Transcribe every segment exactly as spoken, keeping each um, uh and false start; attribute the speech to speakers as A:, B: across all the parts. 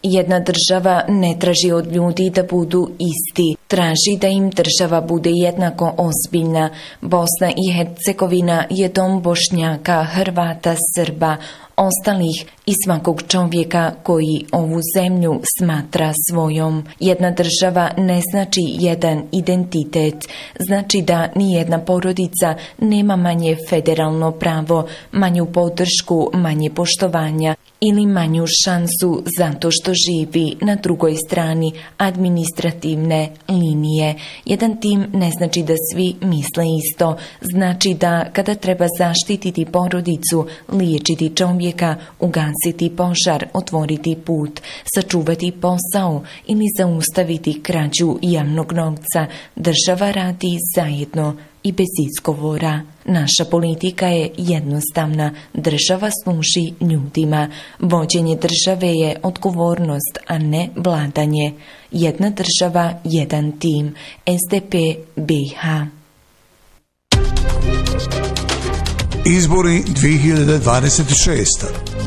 A: Jedna država ne traži od ljudi da budu isti, traži da im država bude jednako ozbiljna. Bosna i Hercegovina je dom Bošnjaka, Hrvata, Srba, ostalih i svakog čovjeka koji ovu zemlju smatra svojom. Jedna država ne znači jedan identitet, znači da nijedna porodica nema manje federalno pravo, manju podršku, manje poštovanja ili manju šansu zato što živi na drugoj strani administrativne linije. Jedan tim ne znači da svi misle isto, znači da kada treba zaštititi porodicu, liječiti čovjeka, ugasiti požar, otvoriti put, sačuvati posao ili zaustaviti krađu javnog novca, država radi zajedno i bez izgovora. Naša politika je jednostavna, država služi ljudima. Vođenje države je odgovornost, a ne vladanje. Jedna država, jedan tim. S D P B i H.
B: Izbori dvije hiljade dvadeset šeste.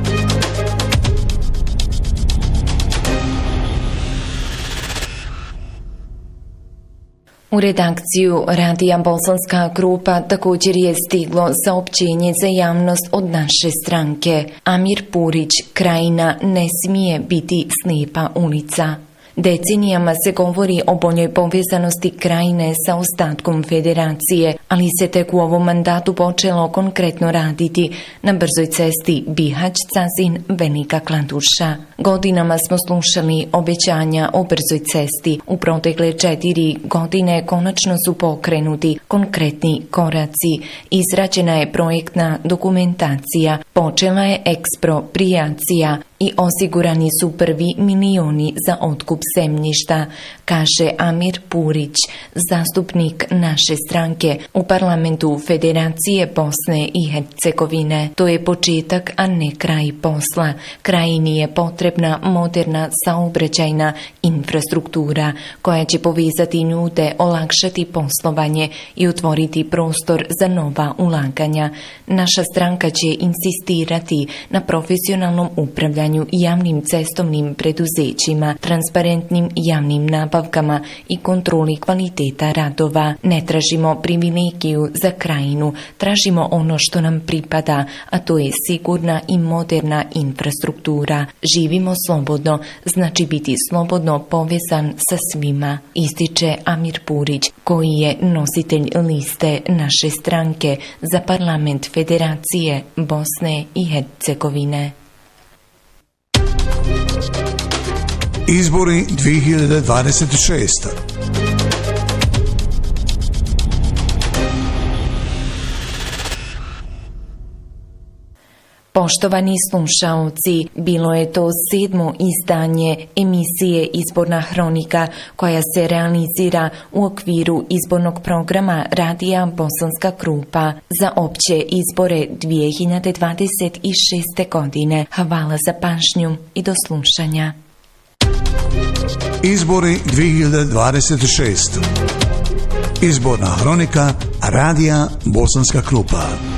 A: U redakciju Radija Bosanska grupa također je stiglo saopćenje za javnost od naše stranke. Amir Purić, Krajina ne smije biti slijepa ulica. Decenijama se govori o boljoj povezanosti Krajine sa ostatkom federacije, ali se tek u ovom mandatu počelo konkretno raditi na brzoj cesti Bihać-Cazin Velika Kladuša. Godinama smo slušali obećanja o brzoj cesti. U protekle četiri godine konačno su pokrenuti konkretni koraci. Izrađena je projektna dokumentacija, počela je eksproprijacija i osigurani su prvi milioni za otkup zemljišta, kaže Amir Purić, zastupnik naše stranke u parlamentu Federacije Bosne i Hercegovine. To je početak, a ne kraj posla. Krajini je potrebna moderna saobraćajna infrastruktura koja će povezati ljude, olakšati poslovanje i otvoriti prostor za nova ulaganja. Naša stranka će insistirati na profesionalnom upravljanju javnim cestovnim preduzećima, transparentnim javnim nabavkama i kontroli kvaliteta radova. Ne tražimo privilegiju za Krajinu, tražimo ono što nam pripada, a to je sigurna i moderna infrastruktura. Živimo slobodno, znači biti slobodno povezan sa svima, ističe Amir Purić, koji je nositelj liste naše stranke za parlament Federacije Bosne i Hercegovine.
B: Izbori dvije hiljade dvadeset šeste.
A: Poštovani slušaoci, bilo je to sedmo izdanje emisije Izborna hronika koja se realizira u okviru izbornog programa Radija Bosanska grupa za opće izbore dvije hiljade dvadeset šeste. godine. Hvala za pažnju i do slušanja.
B: Izbori dvije hiljade dvadeset šeste. Izborna hronika Radija Bosanska grupa.